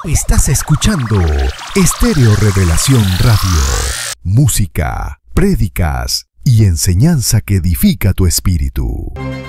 Estás escuchando Estéreo Revelación Radio. Música, prédicas y enseñanza que edifica tu espíritu.